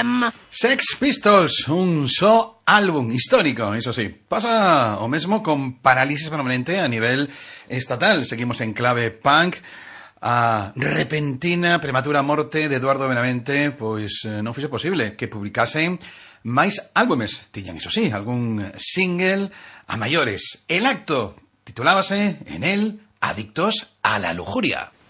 Them. Sex Pistols, un só álbum histórico, iso sí. Pasa o mesmo con Parálisis Permanente a nivel estatal. Seguimos en clave punk. A repentina, prematura morte de Eduardo Benavente pois non fixo posible que publicasen máis álbumes. Tiñan, iso sí, algún single a maiores. El acto titulábase en él Adictos a la lujuria.